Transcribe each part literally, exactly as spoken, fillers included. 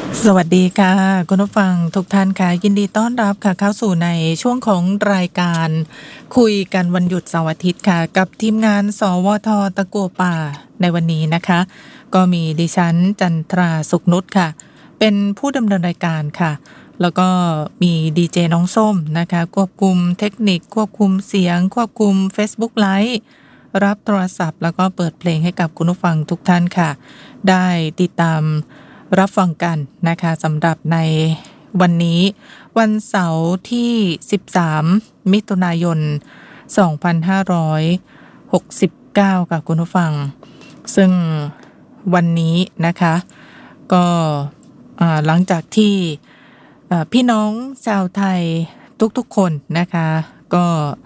สวัสดีค่ะคุณผู้ฟังทุกท่านค่ะยินดีต้อนรับค่ะเข้าสู่ในช่วงของรายการคุยกันวันหยุดเสาร์อาทิตย์ค่ะกับทีมงานสวทตะกัวป่าในวันนี้นะคะก็มีดิฉันจันทราสุขนุชค่ะเป็นผู้ดำเนินรายการค่ะแล้วก็มีดีเจน้องส้มนะคะควบคุมเทคนิคควบคุมเสียงควบคุม Facebook Live รับโทรศัพท์แล้วก็เปิดเพลงให้กับคุณผู้ฟังทุกท่านค่ะได้ติดตามรับฟังกันนะคะสำหรับในวันนี้วันเสาร์ที่สิบสามมิถุนายนสองพันห้าร้อยหกสิบเก้าค่ะคุณผู้ฟังซึ่งวันนี้นะคะก็หลังจากที่พี่น้องชาวไทยทุกๆคนนะคะก็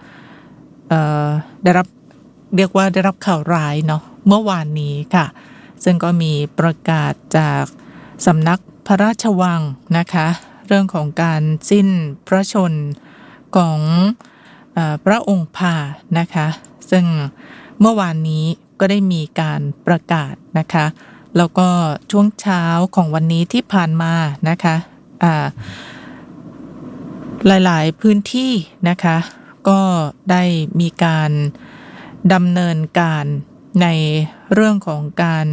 ได้รับเรียกว่าได้รับข่าวร้ายเนาะเมื่อวานนี้ค่ะซึ่งก็มีประกาศจากสำนักพระราชวังนะคะเรื่องของการสิ้นพระชนของเอ่อพระองค์ผ่านะคะซึ่งเมื่อวานนี้ก็ได้มีการประกาศนะคะแล้วก็ช่วงเช้าของวันนี้ที่ผ่านมานะคะอ่าหลายๆพื้นที่นะคะก็ได้มีการดำเนินการในเรื่องของการ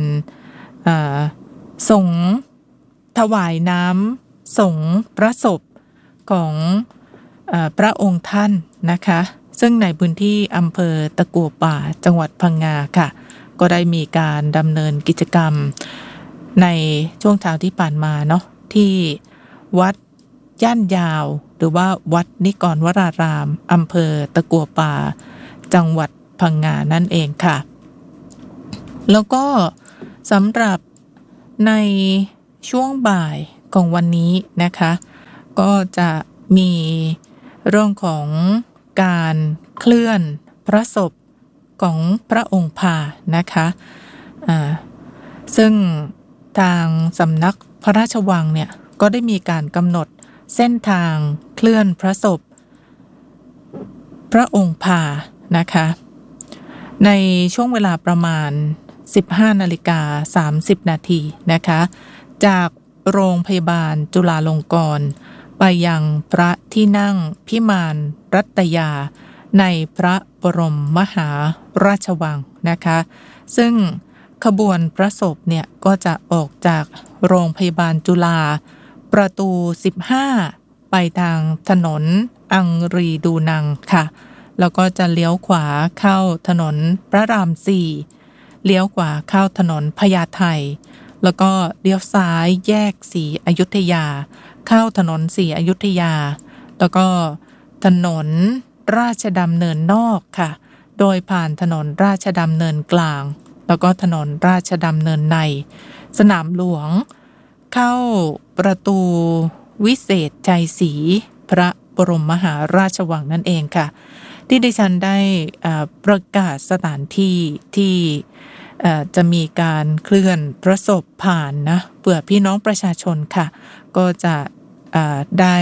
ส่งถวายน้ำส่งพระศพของเอ่อพระองค์ท่านนะคะซึ่งในพื้นที่อำเภอตะกั่วป่าจังหวัดพังงาค่ะก็ได้มีการดำเนินกิจกรรมในช่วงเช้าที่ผ่านมาเนาะที่วัดย่านยาวหรือว่าวัดนิกรวรารามอำเภอตะกั่วป่าจังหวัดพังงานั่นเองค่ะแล้วก็สำหรับในช่วงบ่ายของวันนี้นะคะก็จะมีเรื่องของการเคลื่อนพระศพของพระองค์ผ่านะคะอ่าซึ่งทางสำนักพระราชวังเนี่ยก็ได้มีการกำหนดเส้นทางเคลื่อนพระศพพระองค์ผ่านะคะในช่วงเวลาประมาณสิบห้านาฬิกาสามสิบนาทีนะคะจากโรงพยาบาลจุฬาลงกรณ์ไปยังพระที่นั่งพิมานรัตยาในพระบรมมหาราชวังนะคะซึ่งขบวนพระศพเนี่ยก็จะออกจากโรงพยาบาลจุฬาประตูสิบห้าไปทางถนนอังรีดูนังค่ะแล้วก็จะเลี้ยวขวาเข้าถนนพระรามสี่เลี้ยวขวาเข้าถนนพญาไทแล้วก็เลี้ยวซ้ายแยกศรีอยุธยาเข้าถนนศรีอยุธยาแล้วก็ถนนราชดำเนินนอกค่ะโดยผ่านถนนราชดำเนินกลางแล้วก็ถนนราชดำเนินในสนามหลวงเข้าประตูวิเศษชัยศรีพระบรมมหาราชวังนั่นเองค่ะที่ดิฉันได้ประกาศสถานที่ที่จะมีการเคลื่อนพระศพผ่านนะเพื่อพี่น้องประชาชนค่ะก็จะได้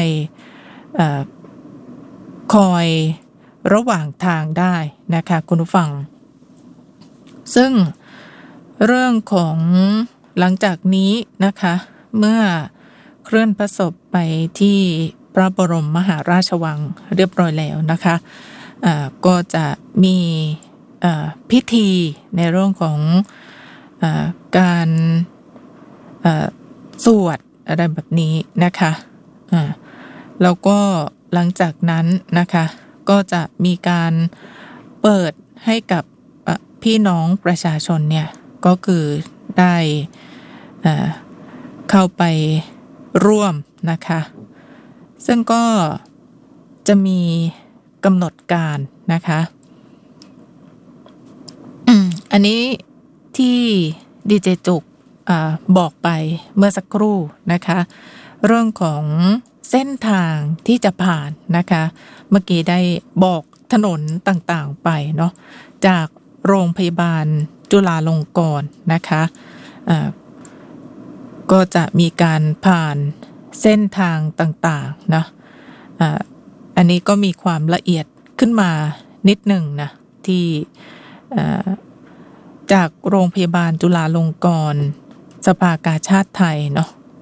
คอยระหว่างทางได้นะคะคุณผู้ฟังซึ่งเรื่องของหลังจากนี้นะคะเมื่อเคลื่อนพระศพไปที่พระบรมมหาราชวังเรียบร้อยแล้วนะคะก็จะมีพิธีในเรื่องของการสวดอะไรแบบนี้นะคะแล้วก็หลังจากนั้นนะคะก็จะมีการเปิดให้กับพี่น้องประชาชนเนี่ยก็คือได้เข้าไปร่วมนะคะซึ่งก็จะมีกำหนดการนะคะอันนี้ที่ดีเจจุกบอกไปเมื่อสักครู่นะคะเรื่องของเส้นทางที่จะผ่านนะคะเมื่อกี้ได้บอกถนนต่างๆไปเนาะจากโรงพยาบาลจุฬาลงกรณ์นะคะก็จะมีการผ่านเส้นทางต่างๆนะอันนี้ก็มีความละเอียดขึ้นมานิดหนึ่งนะที่จากโรงพยาบาลจุฬาลงกรณ์สภากาชาดไทยเนาะ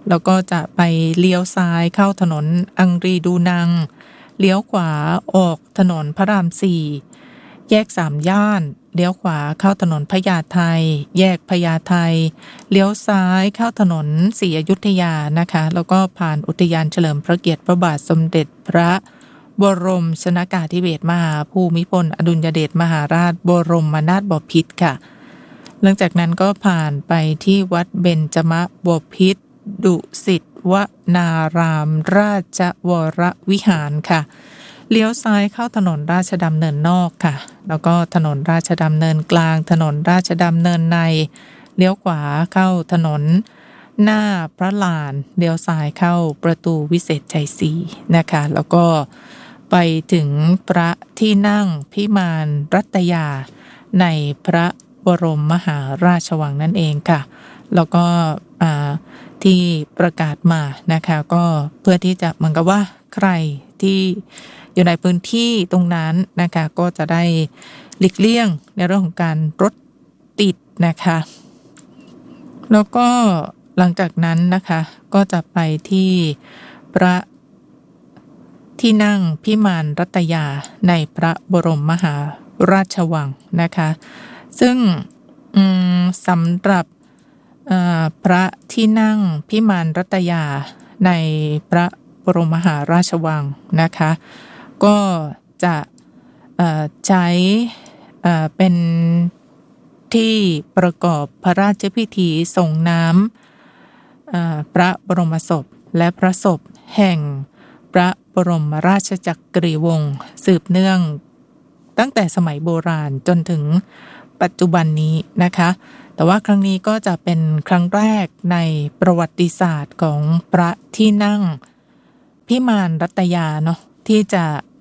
แล้วก็จะไปเลี้ยวซ้ายเข้าถนนอังรีดูนังเลี้ยวขวาออกถนนพระรามสี่แยกสามย่านเลี้ยวขวาเข้าถนนพญาไทแยกพญาไทเลี้ยวซ้ายเข้าถนนศรีอยุธยานะคะแล้วก็ผ่านอุทยานเฉลิมพระเกียรติพระบาทสมเด็จพระบรมชนกาธิเบศรมหาภูมิพลอดุลยเดชมหาราชบรมนาถบพิตรค่ะหลังจากนั้นก็ผ่านไปที่วัดเบญจมบพิตรดุสิตวนารามราชวรวิหารค่ะเลี้ยวซ้ายเข้าถนนราชดำเนินนอกค่ะแล้วก็ถนนราชดำเนินกลางถนนราชดำเนินในเลี้ยวขวาเข้าถนนหน้าพระลานเลี้ยวซ้ายเข้าประตูวิเศษชัยศรีนะคะแล้วก็ไปถึงพระที่นั่งพิมานรัตยาในพระบรมมหาราชวังนั่นเองค่ะแล้วก็ที่ประกาศมานะคะก็เพื่อที่จะเหมือนกับว่าใครที่อยู่ในพื้นที่ตรงนั้นนะคะก็จะได้หลีกเลี่ยงในเรื่องของการรถติดนะคะแล้วก็หลังจากนั้นนะคะก็จะไปที่พระที่นั่งพิมานรัตยาในพระบรมมหาราชวังนะคะซึ่งสำหรับพระที่นั่งพิมานรัตยาในพระบรมมหาราชวังนะคะก็จะใช้เป็นที่ประกอบพระราชพิธีส่งน้ำพระบรมศพและพระศพแห่งพระบรมราชจักรีวงศ์สืบเนื่องตั้งแต่สมัยโบราณจนถึงปัจจุบันนี้นะคะแต่ว่าครั้งนี้ก็จะเป็นครั้งแรกในประวัติศาสตร์ของพระที่นั่งพิมานรัตยาเนาะที่จะ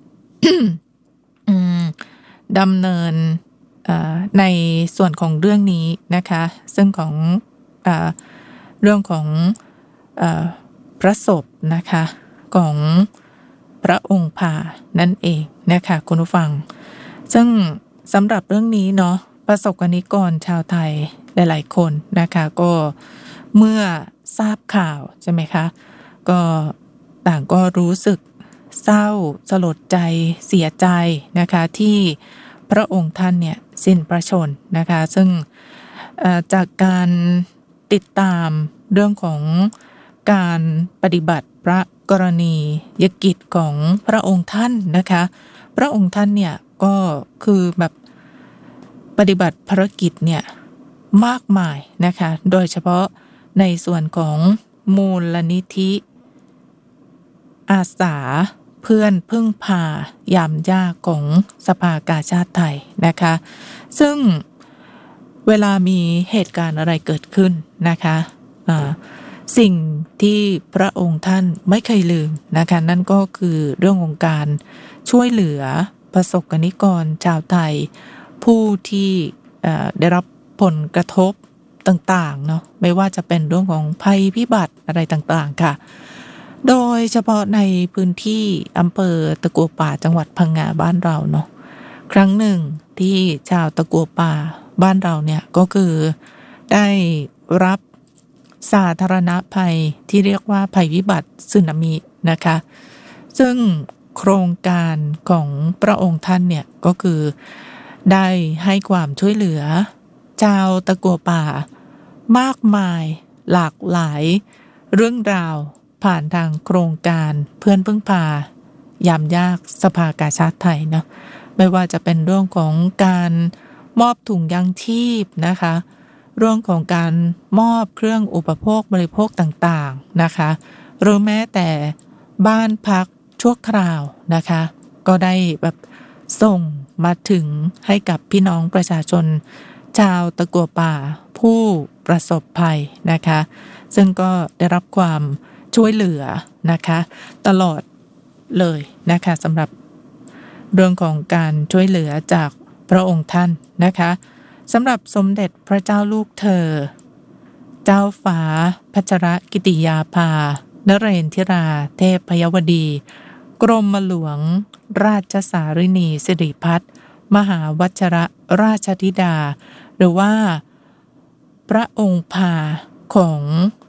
ดำเนินในส่วนของเรื่องนี้นะคะซึ่งของเรื่องของพระศพนะคะของพระองค์พานั่นเองนะคะคุณผู้ฟังซึ่งสำหรับเรื่องนี้เนาะประสบกนิกรชาวไทยหลายๆคนนะคะก็เมื่อทราบข่าวใช่ไหมคะก็ต่างก็รู้สึกเศร้าสลดใจเสียใจนะคะที่พระองค์ท่านเนี่ยสิ้นพระชนนะคะซึ่งจากการติดตามเรื่องของการปฏิบัติพระกรณียกิจของพระองค์ท่านนะคะพระองค์ท่านเนี่ยก็คือแบบปฏิบัติภารกิจเนี่ยมากมายนะคะโดยเฉพาะในส่วนของมูลนิธิอาสาเพื่อนพึ่งพายามยากของสภากาชาดไทยนะคะซึ่งเวลามีเหตุการณ์อะไรเกิดขึ้นนะคะอ่าสิ่งที่พระองค์ท่านไม่เคยลืมนะคะนั่นก็คือเรื่องของการช่วยเหลือประสบกนิกรชาวไทยผู้ที่ได้รับผลกระทบต่างๆเนาะไม่ว่าจะเป็นเรื่องของภัยพิบัติอะไรต่างๆค่ะโดยเฉพาะในพื้นที่อำเภอตะกัวป่าจังหวัดพังงาบ้านเราเนาะครั้งหนึ่งที่ชาวตะกัวป่าบ้านเราเนี่ยก็คือได้รับสาธารณภัยที่เรียกว่าภัยพิบัติสึนามินะคะซึ่งโครงการของพระองค์ท่านเนี่ยก็คือได้ให้ความช่วยเหลือชาวตะกัวป่ามากมายหลากหลายเรื่องราวผ่านทางโครงการเพื่อนพึ่งพายามยากสภากาชาดไทยเนาะไม่ว่าจะเป็นเรื่องของการมอบถุงยางชีพนะคะเรื่องของการมอบเครื่องอุปโภคบริโภคต่างๆนะคะหรือแม้แต่บ้านพักชั่วคราวนะคะก็ได้แบบส่งมาถึงให้กับพี่น้องประชาชนชาวตะกัวป่าผู้ประสบภัยนะคะซึ่งก็ได้รับความช่วยเหลือนะคะตลอดเลยนะคะสำหรับเรื่องของการช่วยเหลือจากพระองค์ท่านนะคะสำหรับสมเด็จพระเจ้าลูกเธอเจ้าฟ้าพัชรกิติยาภานเรนทิราเทพพยวดีกรมหลวงราชสารินีสิริพัฒน์มหาวัชรราชธิดาหรือว่าพระองค์พาของ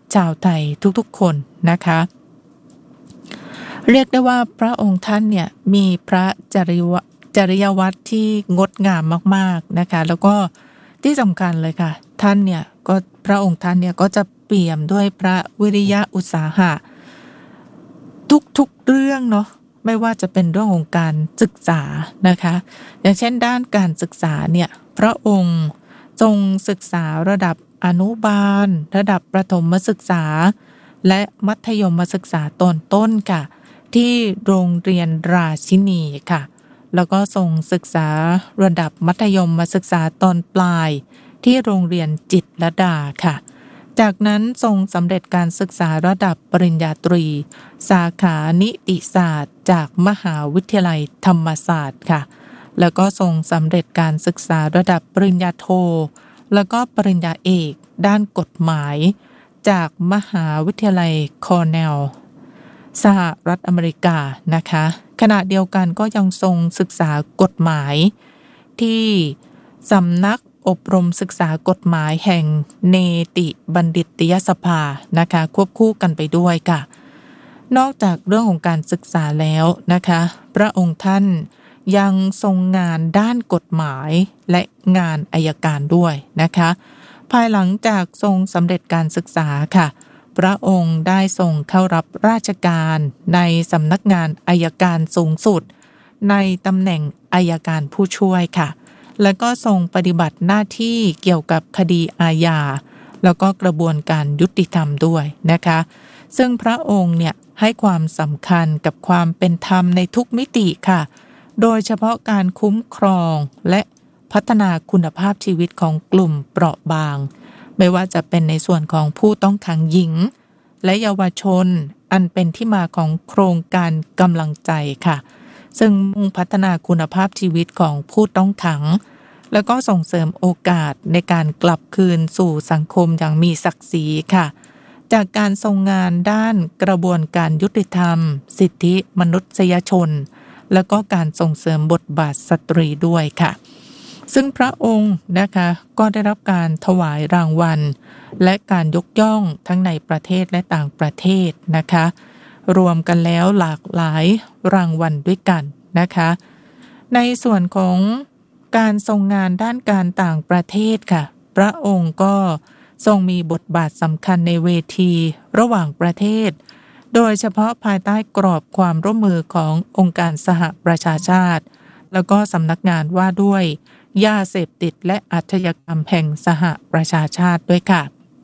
ชาวไทยทุกๆคนนะคะเรียกได้ว่าพระองค์ท่านเนี่ยมีพระจริยจริยวัตรที่งดงามมากๆนะคะแล้วก็ที่สำคัญเลยค่ะท่านเนี่ยก็พระองค์ท่านเนี่ยก็จะเปี่ยมด้วยพระวิริยะอุตสาหะทุกๆเรื่องเนาะไม่ว่าจะเป็นเรื่องของการศึกษานะคะอย่างเช่นด้านการศึกษาเนี่ยพระองค์ทรงศึกษาระดับอนุบาลระดับประถมศึกษาและมัธยมศึกษาตอนต้นค่ะที่โรงเรียนราชินีค่ะแล้วก็ทรงศึกษาระดับมัธยมศึกษาตอนปลายที่โรงเรียนจิตรลดาค่ะจากนั้นทรงสำเร็จการศึกษาระดับปริญญาตรีสาขานิติศาสตร์จากมหาวิทยาลัยธรรมศาสตร์ค่ะแล้วก็ทรงสำเร็จการศึกษาระดับปริญญาโทแล้วก็ปริญญาเอกด้านกฎหมายจากมหาวิทยาลัยคอร์เนลสหรัฐอเมริกานะคะขณะเดียวกันก็ยังทรงศึกษากฎหมายที่สำนักอบรมศึกษากฎหมายแห่งเนติบัณฑิตยสภานะคะควบคู่กันไปด้วยค่ะนอกจากเรื่องของการศึกษาแล้วนะคะพระองค์ท่านยังทรงงานด้านกฎหมายและงานอัยการด้วยนะคะภายหลังจากทรงสำเร็จการศึกษาค่ะพระองค์ได้ทรงเข้ารับราชการในสำนักงานอัยการสูงสุดในตำแหน่งอัยการผู้ช่วยค่ะและก็ทรงปฏิบัติหน้าที่เกี่ยวกับคดีอาญาแล้วก็กระบวนการยุติธรรมด้วยนะคะซึ่งพระองค์เนี่ยให้ความสำคัญกับความเป็นธรรมในทุกมิติค่ะโดยเฉพาะการคุ้มครองและพัฒนาคุณภาพชีวิตของกลุ่มเปราะบางไม่ว่าจะเป็นในส่วนของผู้ต้องขังหญิงและเยาวชนอันเป็นที่มาของโครงการกำลังใจค่ะซึ่งมุ่งพัฒนาคุณภาพชีวิตของผู้ต้องขังแล้วก็ส่งเสริมโอกาสในการกลับคืนสู่สังคมอย่างมีศักดิ์ศรีค่ะจากการทรงงานด้านกระบวนการยุติธรรมสิทธิมนุษยชนแล้วก็การส่งเสริมบทบาทสตรีด้วยค่ะซึ่งพระองค์นะคะก็ได้รับการถวายรางวัลและการยกย่องทั้งในประเทศและต่างประเทศนะคะรวมกันแล้วหลากหลายรางวัลด้วยกันนะคะในส่วนของการทรงงานด้านการต่างประเทศค่ะพระองค์ก็ทรงมีบทบาทสำคัญในเวทีระหว่างประเทศโดยเฉพาะภายใต้กรอบความร่วมมือขององค์การสหประชาชาติแล้วก็สำนักงานว่าด้วยยาเสพติดและอาชญากรรมแห่งสหประชาชาติด้วยค่ะ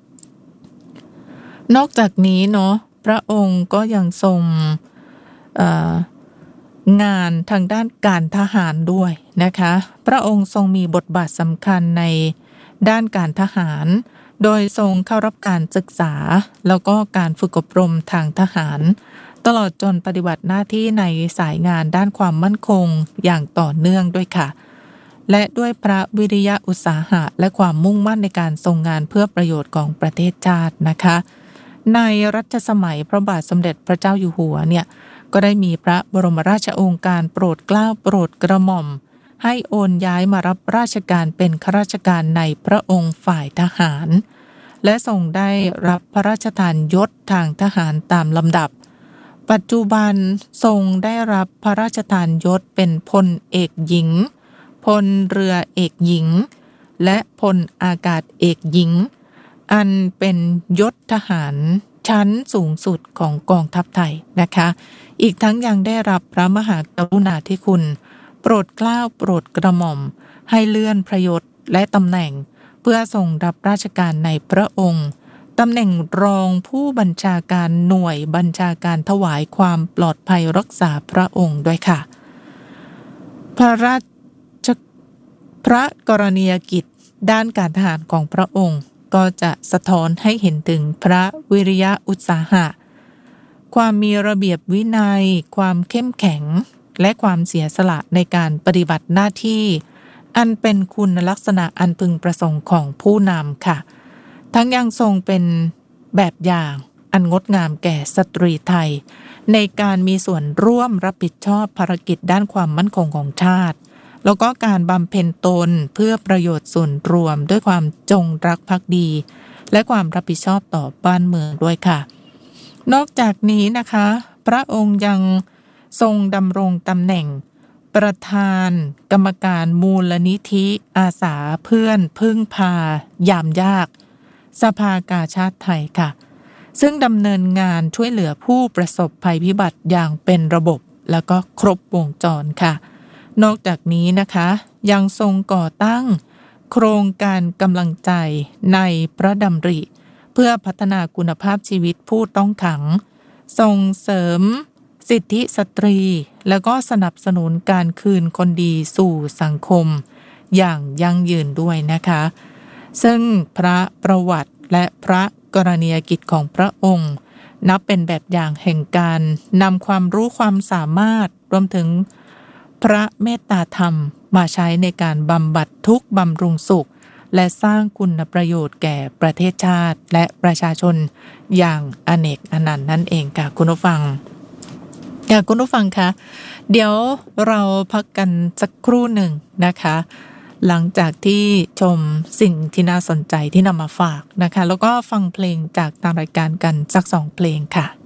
นอกจากนี้เนาะพระองค์ก็ยังทรงงานทางด้านการทหารด้วยนะคะพระองค์ทรงมีบทบาทสำคัญในด้านการทหารโดยทรงเข้ารับการศึกษาแล้วก็การฝึกอบรมทางทหารตลอดจนปฏิบัติหน้าที่ในสายงานด้านความมั่นคงอย่างต่อเนื่องด้วยค่ะและด้วยพระวิริยะอุตสาหะและความมุ่งมั่นในการทรงงานเพื่อประโยชน์ของประเทศชาตินะคะในรัชสมัยพระบาทสมเด็จพระเจ้าอยู่หัวเนี่ยก็ได้มีพระบรมราชโองการโปรดเกล้าโปรดกระหม่อมให้โอนย้ายมารับราชการเป็นข้าราชการในพระองค์ฝ่ายทหารและทรงได้รับพระราชทานยศทางทหารตามลำดับปัจจุบันทรงได้รับพระราชทานยศเป็นพลเอกหญิงพลเรือเอกหญิงและพลอากาศเอกหญิงอันเป็นยศทหารชั้นสูงสุดของกองทัพไทยนะคะอีกทั้งยังได้รับพระมหากรุณาธิคุณโปรดเกล้าโปรดกระหม่อมให้เลื่อนพระยศและตำแหน่งเพื่อทรงรับราชการในพระองค์ตำแหน่งรองผู้บัญชาการหน่วยบัญชาการถวายความปลอดภัยรักษาพระองค์ด้วยค่ะพระราชพระกรณียกิจด้านการทหารของพระองค์ก็จะสะท้อนให้เห็นถึงพระวิริยะอุตสาหะความมีระเบียบวินัยความเข้มแข็งและความเสียสละในการปฏิบัติหน้าที่อันเป็นคุณลักษณะอันพึงประสงค์ของผู้นำค่ะทั้งยังทรงเป็นแบบอย่างอันงดงามแก่สตรีไทยในการมีส่วนร่วมรับผิดชอบภารกิจด้านความมั่นคงของชาติแล้วก็การบำเพ็ญตนเพื่อประโยชน์ส่วนรวมด้วยความจงรักภักดีและความรับผิดชอบต่อบ้านเมืองด้วยค่ะนอกจากนี้นะคะพระองค์ยังทรงดำรงตำแหน่งประธานกรรมการมูลนิธิอาสาเพื่อนพึ่งพายามยากสภากาชาดไทยค่ะซึ่งดำเนินงานช่วยเหลือผู้ประสบภัยพิบัติอย่างเป็นระบบแล้วก็ครบวงจรค่ะนอกจากนี้นะคะยังทรงก่อตั้งโครงการกำลังใจในพระดำริเพื่อพัฒนาคุณภาพชีวิตผู้ต้องขังส่งเสริมสิทธิสตรีแล้วก็สนับสนุนการคืนคนดีสู่สังคมอย่างยั่งยืนด้วยนะคะซึ่งพระประวัติและพระกรณียกิจของพระองค์นับเป็นแบบอย่างแห่งการนำความรู้ความสามารถรวมถึงพระเมตตาธรรมมาใช้ในการบำบัดทุกข์บำรุงสุขและสร้างคุณประโยชน์แก่ประเทศชาติและประชาชนอย่างอเนกอนันต์นั่นเองค่ะคุณผู้ฟังค่ะคุณผู้ฟังคะเดี๋ยวเราพักกันสักครู่หนึ่งนะคะหลังจากที่ชมสิ่งที่น่าสนใจที่นำมาฝากนะคะแล้วก็ฟังเพลงจากทางรายการกันสักสองเพลงค่ะ